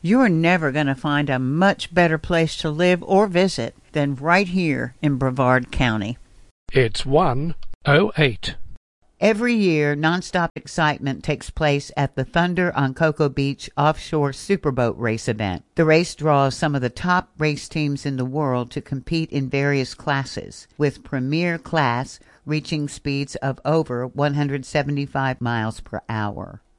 You're never going to find a much better place to live or visit than right here in Brevard County. It's 1:08. Every year, nonstop excitement takes place at the Thunder on Cocoa Beach offshore superboat race event. The race draws some of the top race teams in the world to compete in various classes, with premier class reaching speeds of over 175 miles per hour.